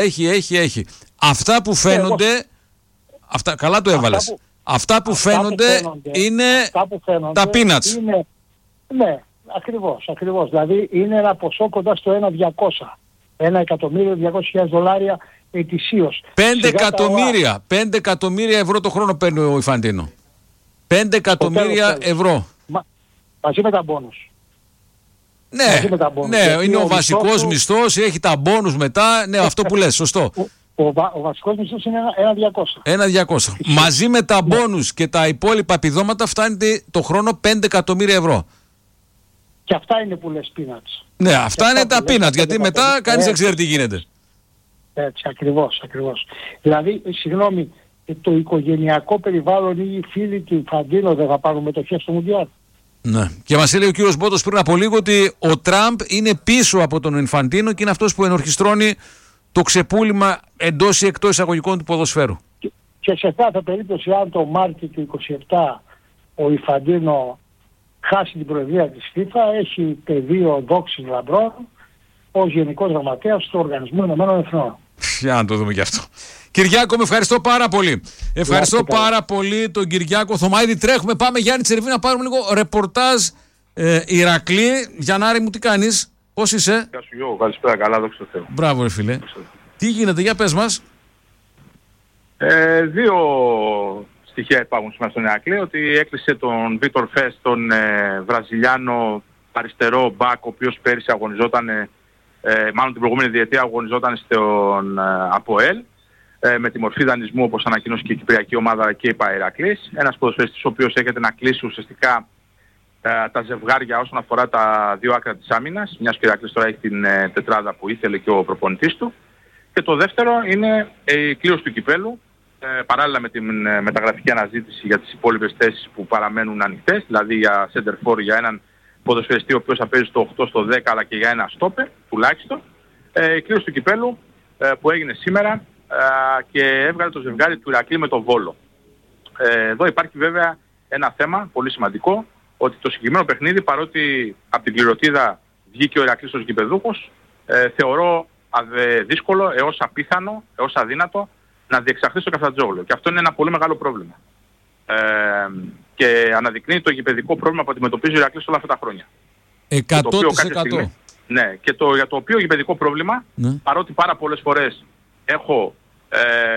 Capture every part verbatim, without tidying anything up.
Έχει, έχει, έχει. Αυτά που φαίνονται, εγώ... αυτά, καλά το έβαλες. Αυτά που, αυτά που, αυτά φαίνονται, που φαίνονται είναι αυτά που φαίνονται τα peanuts. Είναι, ναι, ακριβώς, ακριβώς. Δηλαδή είναι ένα ποσό κοντά στο ένα διακόσια. Ένα εκατομμύριο διακόσιες χιλιάδες δολάρια ετησίως. Πέντε εκατομμύρια, τα... πέντε εκατομμύρια ευρώ το χρόνο παίρνει ο Ιφαντίνο. Πέντε εκατομμύρια ευρώ. Μα, μαζί με τα μπόνους. Ναι, ναι, είναι ο, ο βασικός μισθός, έχει τα μπόνους μετά, ναι, αυτό που λες, σωστό. Ο, ο, ο, ο βασικός μισθός είναι ένα διακόσια. Ένα διακόσια. Μαζί με τα ναι. μπόνους και τα υπόλοιπα επιδόματα φτάνει το χρόνο πέντε εκατομμύρια ευρώ. Και αυτά είναι που λες peanuts. Ναι, αυτά είναι τα peanuts, γιατί μετά κανείς δεν ξέρει τι γίνεται. Έτσι, ακριβώς, ακριβώς. Δηλαδή, συγγνώμη, το οικογενειακό περιβάλλον ή οι φίλοι του Ιφαντίνο δεν θα πάρουν μετοχές στο Μουντιάλ. Ναι. Και μας έλεγε ο κύριος Μπότος πριν από λίγο ότι ο Τραμπ είναι πίσω από τον Ινφαντίνο και είναι αυτός που ενορχιστρώνει το ξεπούλημα εντός ή εκτός εισαγωγικών του ποδοσφαίρου. Και, και σε κάθε περίπτωση, αν το Μάρτιο του είκοσι επτά ο Ινφαντίνο χάσει την προεδρία της FIFA, έχει πεδίο δόξης λαμπρών ως Γενικός Γραμματέας του Οργανισμού Ηνωμένων Εθνών. Για να το δούμε και αυτό. Κυριάκο, με ευχαριστώ πάρα πολύ. Ευχαριστώ Λάτε πάρα καλά. πολύ τον Κυριάκο Θωμαίδη. Τρέχουμε, πάμε Γιάννη Τσερβίνη να πάρουμε λίγο ρεπορτάζ ε, Ηρακλή. Γιαννάρη μου, τι κάνεις, πώς είσαι? Γεια σου Γιώργο, καλησπέρα, καλά, δόξα τω Θεώ. Μπράβο ρε φίλε. Τι γίνεται, για πες μας. Ε, δύο στοιχεία υπάρχουν σήμερα στον Ηρακλή, ότι έκλεισε τον Βίτορ Φες, τον ε, Βραζιλιάνο αριστερό μπακ, ο οποίος πέρυσι αγωνιζόταν, ε, μάλλον την προηγούμενη διετία αγωνιζόταν στον ε, ΑΠΟΕΛ, ε, με τη μορφή δανεισμού, όπως ανακοίνωσε και η κυπριακή ομάδα και η Ηρακλής. Ένας ποδοσφαιριστής ο οποίος έρχεται να κλείσει ουσιαστικά ε, τα ζευγάρια όσον αφορά τα δύο άκρα της άμυνας, μιας και η Ηρακλής τώρα έχει την ε, τετράδα που ήθελε και ο προπονητής του. Και το δεύτερο είναι η κλήρωση του κυπέλου, ε, παράλληλα με την ε, μεταγραφική αναζήτηση για τις υπόλοιπες θέσεις που παραμένουν ανοιχτές, δηλαδή για center for, για έναν ποδοσφαιριστή ο οποίος θα παίζει στο οκτώ, στο δέκα, αλλά και για ένα στόπερ τουλάχιστον. Ε, η κλήρωση του κυπέλου ε, που έγινε σήμερα ε, και έβγαλε το ζευγάρι του Ηρακλή με τον Βόλο. Ε, εδώ υπάρχει βέβαια ένα θέμα πολύ σημαντικό, ότι το συγκεκριμένο παιχνίδι, παρότι από την κληρωτίδα βγήκε ο Ηρακλής ως γηπεδούχος, ε, θεωρώ αδε, δύσκολο, έως απίθανο, έως αδύνατο να διεξαχθεί στο Καφτατζόγλιο. Και αυτό είναι ένα πολύ μεγάλο πρόβλημα. Ε, και αναδεικνύει το γηπεδικό πρόβλημα που αντιμετωπίζει ο Ηρακλής όλα αυτά τα χρόνια. εκατό τοις εκατό. Στιγμή, ναι, και το, για το οποίο γηπεδικό πρόβλημα, ναι. παρότι πάρα πολλές φορές έχω ε,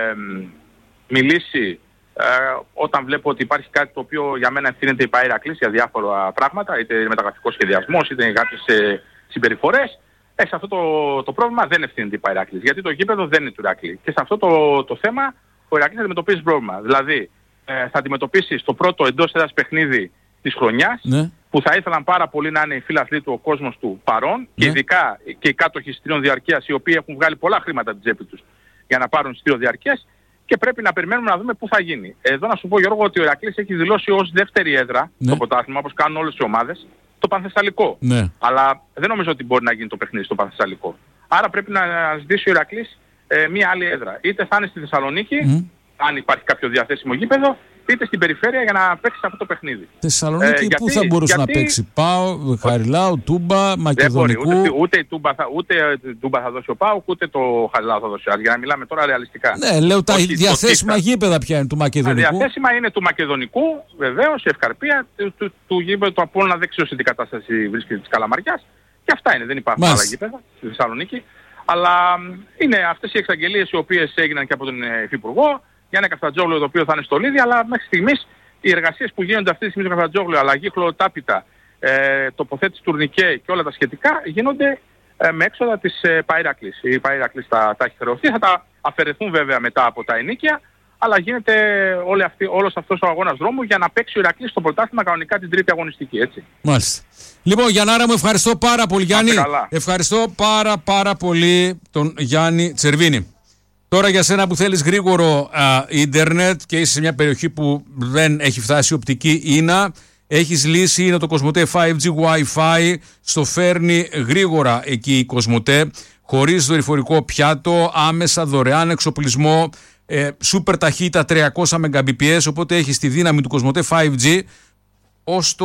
μιλήσει ε, όταν βλέπω ότι υπάρχει κάτι το οποίο για μένα ευθύνεται η Ηρακλής για διάφορα πράγματα, είτε μεταγραφικός σχεδιασμός, είτε κάποιες ε, συμπεριφορές, ε, σε αυτό το, το πρόβλημα δεν ευθύνεται η Ηρακλής, γιατί το γήπεδο δεν είναι του Ηρακλή. Και σε αυτό το, το θέμα ο Ηρακλής θα αντιμετωπίσει πρόβλημα. Δηλαδή, ε, θα αντιμετωπίσει το πρώτο εντός έδρας παιχνίδι της χρονιάς, ναι. που θα ήθελαν πάρα πολύ να είναι οι φίλαθλοι του, ο κόσμος του παρόν, ναι. και ειδικά και οι κάτοχοι εισιτηρίων διαρκείας, οι οποίοι έχουν βγάλει πολλά χρήματα από την τσέπη τους για να πάρουν εισιτήριο διαρκείας, και πρέπει να περιμένουμε να δούμε πού θα γίνει. Εδώ να σου πω, Γιώργο, ότι ο Ηρακλής έχει δηλώσει ως δεύτερη έδρα ναι. το πρωτάθλημα, όπως κάνουν όλες οι ομάδες, το Πανθεσσαλικό. Ναι. Αλλά δεν νομίζω ότι μπορεί να γίνει το παιχνίδι στο Πανθεσσαλικό. Άρα πρέπει να ζητήσει ο Ηρακλής ε, μία άλλη έδρα. Είτε θα είναι στη Θεσσαλονίκη, mm. αν υπάρχει κάποιο διαθέσιμο γήπεδο, είτε στην περιφέρεια για να παίξει αυτό το παιχνίδι. Θεσσαλονίκη ε, πού γιατί, θα μπορούσε γιατί... να παίξει? Πάο, Χαριλάου, Τούμπα, Μακεδονικού? Ούτε, ούτε, η Τούμπα θα, ούτε η Τούμπα θα δώσει ο Πάο, ούτε το Χαριλάου θα δώσει ο Άρης. Για να μιλάμε τώρα ρεαλιστικά. Ναι, λέω τα όχι, διαθέσιμα το γήπεδα πια είναι του Μακεδονικού. Τα διαθέσιμα είναι του Μακεδονικού, βεβαίως, η Ευκαρπία, του, του, του γήπεδου του Απόλλωνα, δεν ξέρω σε τι κατάσταση βρίσκεται της Καλαμαριάς. Και αυτά είναι, δεν υπάρχουν άλλα γήπεδα στη Θεσσαλονίκη. Αλλά είναι αυτές οι εξαγγελίες οι οποίες έγιναν και από τον Υφυπουργό για ένα Καφτατζόγλιο το οποίο θα είναι στο Λίδι, αλλά μέχρι στιγμής οι εργασίες που γίνονται αυτή τη στιγμή στο Καφτατζόγλιο, αλλαγή χλωροτάπητα, ε, τοποθέτηση τουρνικέ και όλα τα σχετικά, γίνονται ε, με έξοδα της ε, Ηρακλής. Η Ηρακλής τα, τα έχει χρεωθεί, θα τα αφαιρεθούν βέβαια μετά από τα ενίκια, αλλά γίνεται όλη αυτή, όλος αυτός ο αγώνας δρόμου για να παίξει ο Ηρακλής στο πρωτάθλημα κανονικά την τρίτη αγωνιστική, έτσι. Μάλιστα. Λοιπόν, Γιαννάρα μου, ευχαριστώ πάρα πολύ, Γιάννη. Ευχαριστώ πάρα πάρα πολύ τον Γιάννη Τσερβίνη. Τώρα για σένα που θέλεις γρήγορο α, ίντερνετ και είσαι σε μια περιοχή που δεν έχει φτάσει οπτική ίνα, έχεις λύση, είναι το Κοσμοτέ φάιβ τζι Wi-Fi, στο φέρνει γρήγορα εκεί η Κοσμοτέ, χωρίς δορυφορικό πιάτο, άμεσα δωρεάν εξοπλισμό, ε, σούπερ ταχύτητα τριακόσια μεγαμπιπιες, οπότε έχεις τη δύναμη του Κοσμοτέ φάιβ τζι ως το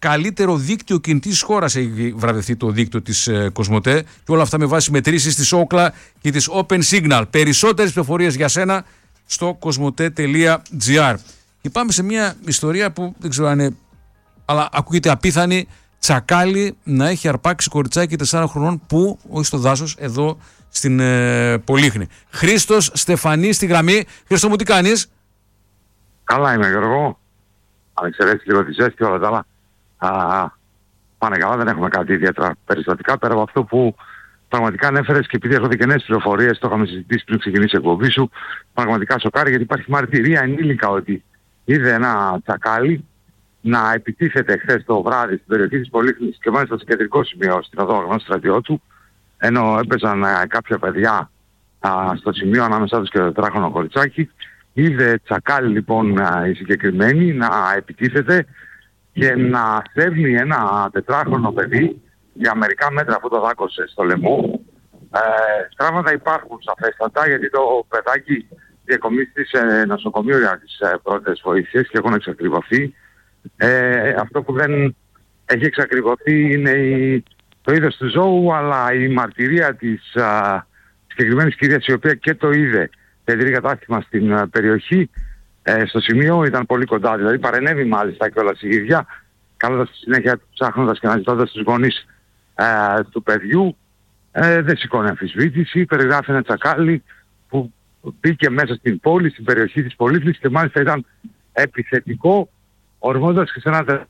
καλύτερο δίκτυο κινητής της χώρας έχει βραβευτεί το δίκτυο της ε, Κοσμοτέ, και όλα αυτά με βάση μετρήσεις της Ookla και της Open Signal. Περισσότερες πληροφορίες για σένα στο κοσμοτέ τελεία τζι άρ. Και πάμε σε μια ιστορία που δεν ξέρω αν είναι, αλλά ακούγεται απίθανη. Τσακάλι να έχει αρπάξει κοριτσάκι τεσσάρων χρονών, που, όχι στο δάσος, εδώ στην ε, Πολύχνη. Χρήστος Στεφανή στη γραμμή. Χρήστο μου, τι κάνεις? Καλά είμαι, Γιώργο. Αν εξαιρέσεις λίγο τη ζέστη και όλα τα άλλα, α, πάνε καλά, δεν έχουμε κάτι ιδιαίτερα περιστατικά πέρα από αυτό που πραγματικά ανέφερες, και επειδή έχω δει και νέες πληροφορίες, το είχαμε συζητήσει πριν ξεκινήσει η εκπομπή σου, πραγματικά σοκάρει, γιατί υπάρχει μαρτυρία ενήλικα ότι είδε ένα τσακάλι να επιτίθεται χθες το βράδυ στην περιοχή της Πολύχνης και μάλιστα σε κεντρικό σημείο στην οδό Αγνών Στρατιώτου, ενώ έπαιζαν α, κάποια παιδιά α, στο σημείο ανάμεσά τους και το τετράχρονο κοριτσάκι. Είδε τσακάλι λοιπόν α, η συγκεκριμένη να επιτίθεται και να σέρνει ένα τετράχρονο παιδί για μερικά μέτρα που το δάκωσε στο λαιμό. Ε, Στράβματα υπάρχουν σαφέστατα, γιατί το παιδάκι διακομίστη σε νοσοκομείο για τις ε, πρώτες βοήθειες και έχουν εξακριβωθεί. Ε, αυτό που δεν έχει εξακριβωθεί είναι η, το είδος του ζώου, αλλά η μαρτυρία της α, συγκεκριμένης κυρίας, η οποία και το είδε και δίνει κατάστημα στην α, περιοχή, ε, στο σημείο ήταν πολύ κοντά. Δηλαδή παρενέβη μάλιστα και όλα η ίδια, καλώντας στη συνέχεια, ψάχνοντας και αναζητώντας τους γονείς ε, του παιδιού. Ε, δεν σηκώνει αμφισβήτηση, περιγράφει ένα τσακάλι που μπήκε μέσα στην πόλη, στην περιοχή της Πολύχνης, και μάλιστα ήταν επιθετικό, ορμώντας και σε ένα τε...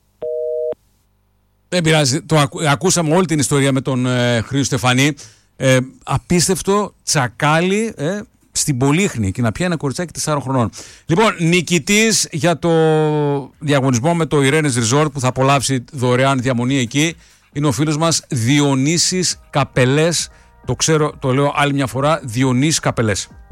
Δεν πειράζει, το ακού, ακούσαμε όλη την ιστορία με τον ε, Χρήστο Στεφανή. Ε, απίστευτο τσακάλι ε, στην Πολύχνη, και να πιάνει ένα κοριτσάκι τεσσάρων χρονών. Λοιπόν, νικητής για το διαγωνισμό με το Ιρένες Resort, που θα απολαύσει δωρεάν διαμονή εκεί, είναι ο φίλος μας Διονύσης Καπελές. Το ξέρω, το λέω άλλη μια φορά, Διονύσης Καπελές.